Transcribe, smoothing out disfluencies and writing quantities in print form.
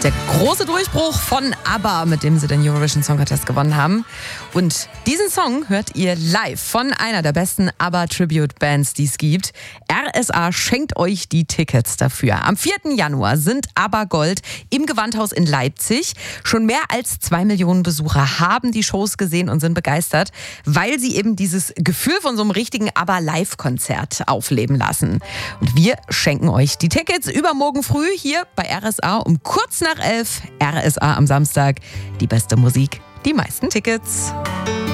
Der große Durchbruch von ABBA, mit dem sie den Eurovision Song Contest gewonnen haben. Und diesen Song hört ihr live von einer der besten ABBA-Tribute-Bands, die es gibt. RSA schenkt euch die Tickets dafür. Am 4. Januar sind ABBA Gold im Gewandhaus in Leipzig. Schon mehr als 2 Millionen Besucher haben die Shows gesehen und sind begeistert, weil sie eben dieses Gefühl von so einem richtigen ABBA-Live-Konzert aufleben lassen. Und wir schenken euch die Tickets übermorgen früh hier bei RSA um kurz nach 11. RSA am Samstag. Die beste Musik, die meisten Tickets.